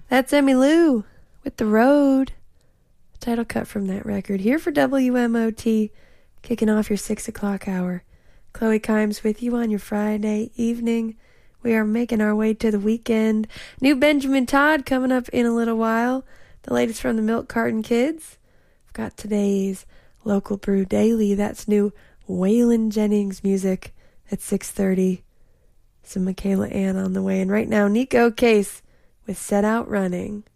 That's Emmylou with The Road. Title cut from that record. Here for WMOT, kicking off your 6 o'clock hour. Chloe Kimes with you on your Friday evening. We are making our way to the weekend. New Benjamin Todd coming up in a little while. The latest from the Milk Carton Kids. I've got today's Local Brew Daily. That's new Waylon Jennings music at 6:30. Some Michaela Ann on the way. And right now, Nico Case with Set Out Running.